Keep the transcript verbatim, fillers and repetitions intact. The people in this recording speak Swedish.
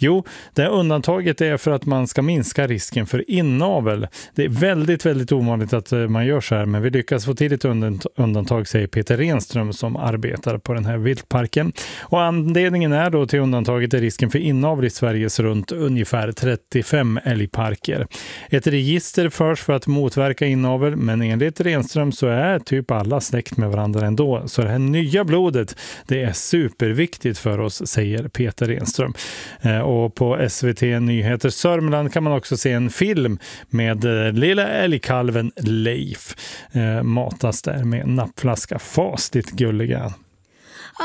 Jo, det undantaget är för att man ska minska risken för inavel. Det är väldigt, väldigt ovanligt att man gör så här, men vi lyckas få till ett undantag, säger Peter Renström som arbetar på den här viltparken. Och anledningen är då till undantaget är risken för inavel i Sveriges runt ungefär trettiofem älgparker. Ett register förs för att motverka inavel, men enligt Renström så är typ alla släkt med varandra ändå. Så det här nya blodet, det är superviktigt för oss, säger Peter Renström. Eh, och på S V T Nyheter Sörmland kan man också se en film med eh, lilla älgkalven Leif. Eh, matas där med en nappflaska. Fasligt gulliga.